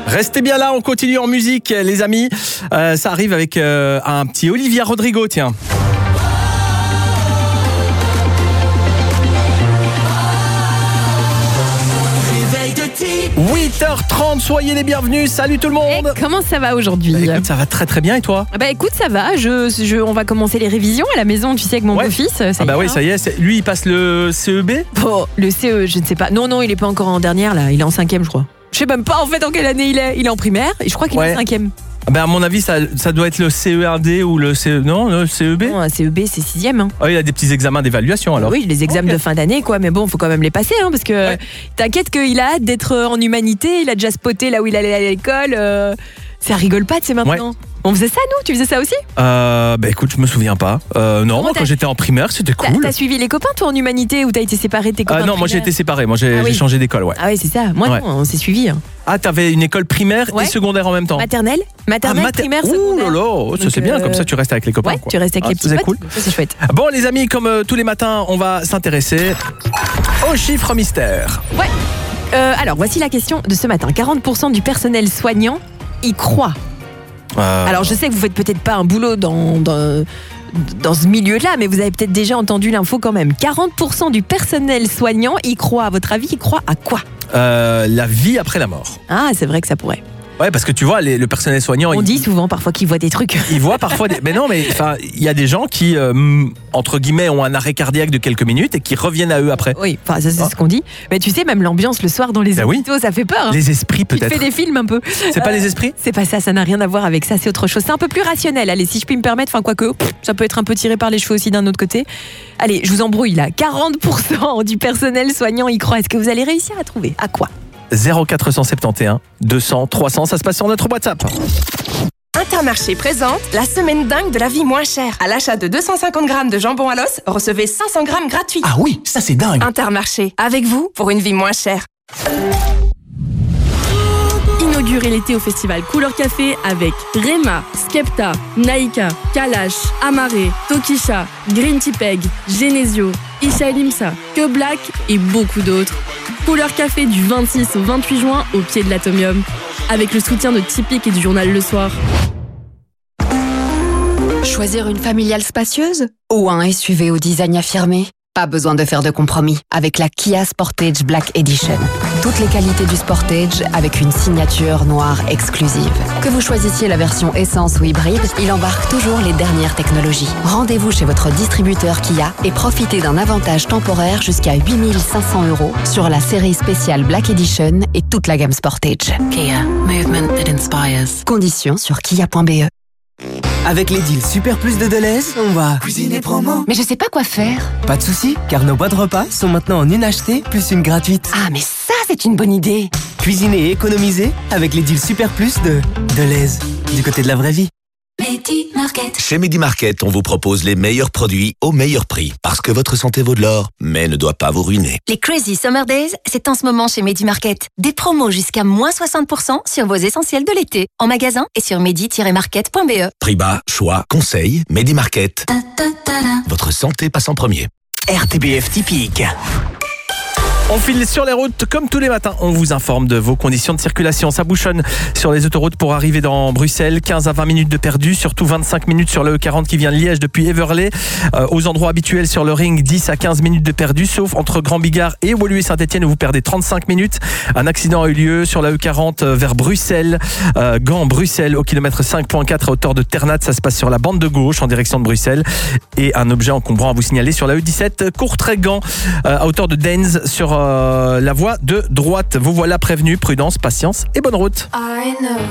Restez bien là, on continue en musique, les amis. Ça arrive avec un petit Olivia Rodrigo, tiens. 8h30, soyez les bienvenus. Salut tout le monde. Comment ça va aujourd'hui? Écoute, ça va très très bien et toi? Écoute, ça va. On va commencer les révisions à la maison, tu sais, avec mon beau-fils. Ça y est. Lui, il passe le CEB? Oh, le CE, je ne sais pas. Non, il est pas encore en dernière là. Il est en 5e, je crois. Je sais même pas en fait en quelle année il est. Il est en primaire et je crois qu'il est en 5e. À mon avis, ça doit être le CE1D ou le CE... Non, le CEB. Non, un CEB, c'est 6e. Il a des petits examens d'évaluation alors. Oui, les examens de fin d'année, quoi. Mais bon, faut quand même les passer, parce que t'inquiète qu'il a hâte d'être en humanité. Il a déjà spoté là où il allait à l'école. Ça rigole pas, tu sais, maintenant. On faisait ça, nous? Tu faisais ça aussi? Écoute, je me souviens pas. Non, moi, quand j'étais en primaire, c'était cool. T'as suivi les copains, toi, en humanité, ou t'as été séparé de tes copains? Non, moi, j'ai été séparé. Moi, j'ai changé d'école, Ah oui, c'est ça. Moi, non, on s'est suivis. Ah, t'avais une école primaire et secondaire en même temps? Maternelle, primaire, secondaire. Oh là là, ça c'est bien, comme ça tu restes avec les copains. Tu restes avec les petits potes. Cool. Ça, c'est chouette. Bon, les amis, comme tous les matins, on va s'intéresser au chiffre mystère. Alors, voici la question de ce matin. 40% du personnel soignant y croit. Alors, je sais que vous faites peut-être pas un boulot dans ce milieu-là, mais vous avez peut-être déjà entendu l'info quand même. 40% du personnel soignant y croit. À votre avis, y croit à quoi? La vie après la mort. Ah, c'est vrai que ça pourrait. Ouais, parce que tu vois, le personnel soignant... On dit souvent parfois qu'ils voient des trucs. Ils voient parfois des... Mais non, mais il y a des gens qui, entre guillemets, ont un arrêt cardiaque de quelques minutes et qui reviennent à eux après. Oui, ça c'est ce qu'on dit. Mais tu sais, même l'ambiance le soir dans les hôpitaux, ça fait peur. Les esprits peut-être. Tu fais des films un peu. C'est pas les esprits? C'est pas ça n'a rien à voir avec ça, c'est autre chose. C'est un peu plus rationnel, allez, si je puis me permettre, quoique, ça peut être un peu tiré par les cheveux aussi d'un autre côté. Allez, je vous embrouille là. 40% du personnel soignant y croit. Est-ce que vous allez réussir à trouver? À quoi? 0471 200 300, ça se passe sur notre WhatsApp. Intermarché présente la semaine dingue de la vie moins chère. À l'achat de 250 grammes de jambon à l'os, recevez 500 grammes gratuits. Ah oui, ça c'est dingue. Intermarché, avec vous pour une vie moins chère. Inaugurez l'été au festival Couleur Café avec Rema, Skepta, Naïka, Kalash, Amaré, Tokisha, Green Tea Peg, Genesio, Isha Elimsa, Que Black et beaucoup d'autres. Couleur Café du 26 au 28 juin au pied de l'Atomium, avec le soutien de Tipeee et du journal Le Soir. Choisir une familiale spacieuse ou un SUV au design affirmé? Pas besoin de faire de compromis avec la Kia Sportage Black Edition. Toutes les qualités du Sportage avec une signature noire exclusive. Que vous choisissiez la version essence ou hybride, il embarque toujours les dernières technologies. Rendez-vous chez votre distributeur Kia et profitez d'un avantage temporaire jusqu'à 8 500 € sur la série spéciale Black Edition et toute la gamme Sportage. Kia, movement that inspires. Conditions sur kia.be. Avec les deals Super Plus de Deleuze, on va cuisiner promo. Mais je sais pas quoi faire. Pas de soucis, car nos boîtes repas sont maintenant en une achetée plus une gratuite. Ah, mais ça, c'est une bonne idée. Cuisiner et économiser avec les deals Super Plus de Deleuze. Du côté de la vraie vie. Chez Medi-Market, on vous propose les meilleurs produits au meilleur prix. Parce que votre santé vaut de l'or, mais ne doit pas vous ruiner. Les Crazy Summer Days, c'est en ce moment chez Medi-Market. Des promos jusqu'à moins 60% sur vos essentiels de l'été. En magasin et sur medi-market.be. Prix bas, choix, conseils, Medi-Market. Votre santé passe en premier. RTBF typique. On file sur les routes comme tous les matins. On vous informe de vos conditions de circulation. Ça bouchonne sur les autoroutes pour arriver dans Bruxelles. 15 à 20 minutes de perdu, surtout 25 minutes sur le E40 qui vient de Liège depuis Everley. Aux endroits habituels sur le ring, 10 à 15 minutes de perdu, sauf entre Grand-Bigard et Woluwe-Saint-Etienne où vous perdez 35 minutes. Un accident a eu lieu sur la E40 vers Bruxelles, Gand-Bruxelles au kilomètre 5.4 à hauteur de Ternat. Ça se passe sur la bande de gauche en direction de Bruxelles. Et un objet encombrant à vous signaler sur la E17, Courtrai-Gand à hauteur de Daines sur la voie de droite. Vous voilà prévenus, prudence, patience et bonne route.